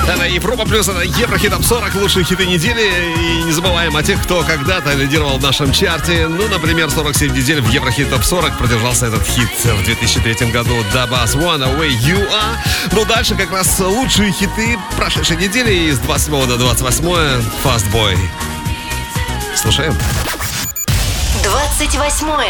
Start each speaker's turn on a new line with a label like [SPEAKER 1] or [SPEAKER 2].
[SPEAKER 1] Это Европа плюс, это Еврохит Топ 40, лучшие хиты недели. И не забываем о тех, кто когда-то лидировал в нашем чарте. Ну, например, 47 недель в Еврохит Топ 40 продержался этот хит в 2003 году. Dabas One Away You Are. Ну, дальше как раз лучшие хиты прошедшей недели. С 27 до 28 Fast Boy. Слушаем.
[SPEAKER 2] 28